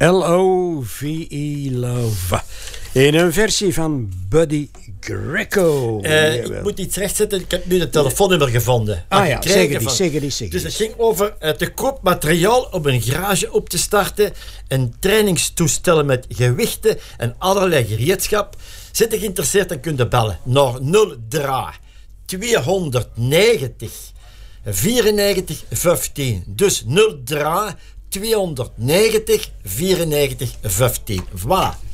L-O-V-E, Love. In een versie van Buddy Greco. Ik moet iets rechtzetten. Ik heb nu het telefoonnummer gevonden. Zeg die. Dus het ging over te koop materiaal om een garage op te starten. En trainingstoestellen met gewichten en allerlei gereedschap. Zit je geïnteresseerd, dan kun je bellen naar 03 290 94 15. Dus 03 290 94 15. Voilà.